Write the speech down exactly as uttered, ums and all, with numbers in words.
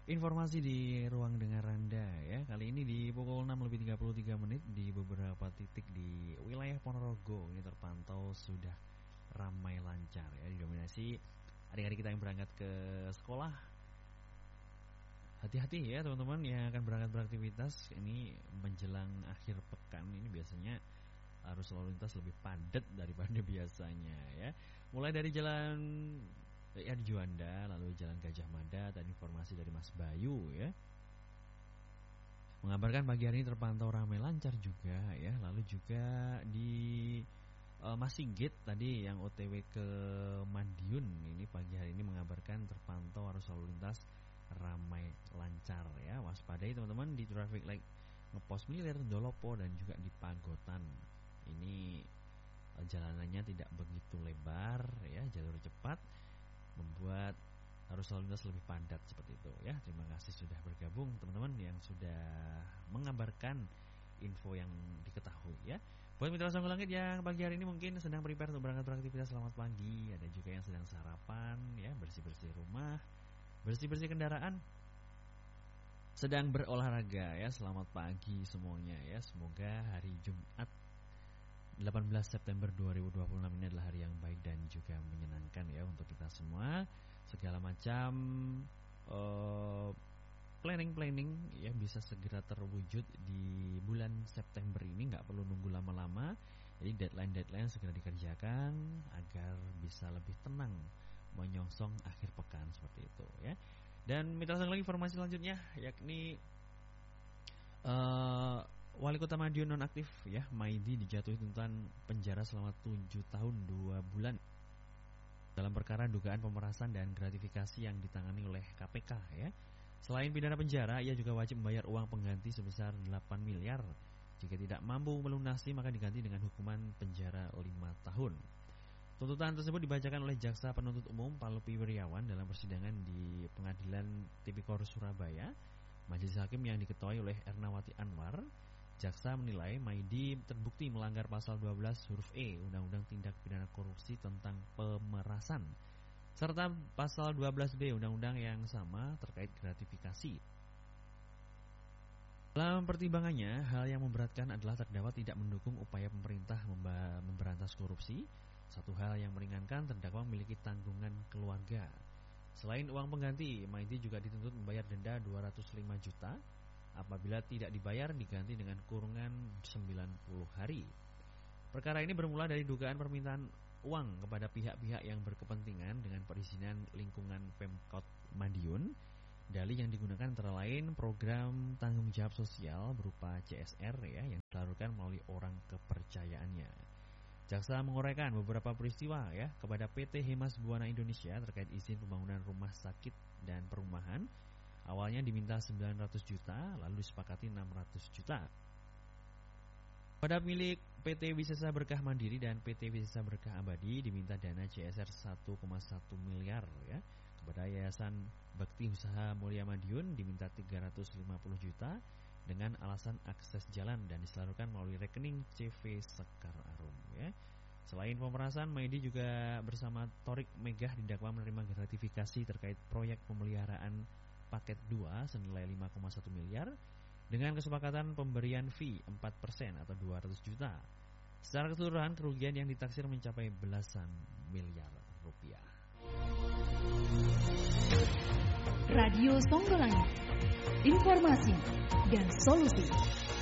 Informasi di ruang dengar Anda ya. Kali ini di pukul enam lebih tiga puluh tiga menit di beberapa titik di wilayah Ponorogo ini terpantau sudah ramai lancar ya, didominasi adik-adik kita yang berangkat ke sekolah. Hati-hati ya teman-teman yang akan berangkat beraktivitas ini menjelang akhir pekan, ini biasanya arus lalu lintas lebih padat daripada biasanya ya. Mulai dari jalan ya di Juanda, lalu Jalan Gajah Mada, dan informasi dari Mas Bayu ya mengabarkan pagi hari ini terpantau ramai lancar juga ya. Lalu juga di uh, Mas Sigit tadi yang O T W ke Madiun, ini pagi hari ini mengabarkan terpantau arus lalu lintas ramai lancar ya. Waspadai teman-teman di traffic light Ngepos Milir, Dolopo, dan juga di Pagotan. Ini uh, jalanannya tidak begitu lebar ya, jalur cepat membuat arus lalu lintas lebih padat seperti itu ya. Terima kasih sudah bergabung teman-teman yang sudah mengabarkan info yang diketahui ya. Buat mitra Songgol Langit yang pagi hari ini mungkin sedang prepare untuk berangkat beraktivitas, selamat pagi. Ada juga yang sedang sarapan ya, bersih-bersih rumah, bersih-bersih kendaraan, sedang berolahraga ya. Selamat pagi semuanya ya. Semoga hari Jumat delapan belas September dua ribu dua puluh enam ini adalah hari yang baik dan juga menyenangkan ya untuk kita semua. Segala macam uh, planning-planning ya bisa segera terwujud di bulan September ini, nggak perlu nunggu lama-lama. Jadi deadline-deadline segera dikerjakan agar bisa lebih tenang menyongsong akhir pekan seperti itu ya. Dan minta lagi informasi selanjutnya yakni uh, Wali Kota Madiun nonaktif ya, Maidi dijatuhi tuntutan penjara selama tujuh tahun dua bulan dalam perkara dugaan pemerasan dan gratifikasi yang ditangani oleh K P K ya. Selain pidana penjara, ia juga wajib membayar uang pengganti sebesar delapan miliar. Jika tidak mampu melunasi maka diganti dengan hukuman penjara lima tahun. Tuntutan tersebut dibacakan oleh Jaksa Penuntut Umum Palupi Wiriawan dalam persidangan di Pengadilan Tipikor Surabaya. Majelis hakim yang diketuai oleh Ernawati Anwar, jaksa menilai Maidi terbukti melanggar pasal dua belas huruf E Undang-Undang Tindak Pidana Korupsi tentang pemerasan serta pasal dua belas B Undang-Undang yang sama terkait gratifikasi. Dalam pertimbangannya, hal yang memberatkan adalah terdakwa tidak mendukung upaya pemerintah memberantas korupsi. Satu hal yang meringankan, terdakwa memiliki tanggungan keluarga. Selain uang pengganti, Maidi juga dituntut membayar denda dua ratus lima juta. Apabila tidak dibayar diganti dengan kurungan sembilan puluh hari. Perkara ini bermula dari dugaan permintaan uang kepada pihak-pihak yang berkepentingan dengan perizinan lingkungan Pemkot Madiun. Dalih yang digunakan antara lain program tanggung jawab sosial berupa C S R ya, yang disalurkan melalui orang kepercayaannya. Jaksa menguraikan beberapa peristiwa ya kepada P T Hemas Buana Indonesia terkait izin pembangunan rumah sakit dan perumahan. Awalnya diminta sembilan ratus juta, lalu disepakati enam ratus juta. Pada milik P T Wisesa Berkah Mandiri dan P T Wisesa Berkah Abadi diminta dana C S R satu koma satu miliar ya. Kepada Yayasan Bakti Usaha Mulia Madiun diminta tiga ratus lima puluh juta dengan alasan akses jalan dan disalurkan melalui rekening C V Sekar Arum ya. Selain pemerasan, Maidi juga bersama Torik Megah didakwa menerima gratifikasi terkait proyek pemeliharaan paket dua senilai lima koma satu miliar dengan kesepakatan pemberian fee empat persen atau dua ratus juta. Secara keseluruhan kerugian yang ditaksir mencapai belasan miliar rupiah. Radio Songgolangit, informasi dan solusi.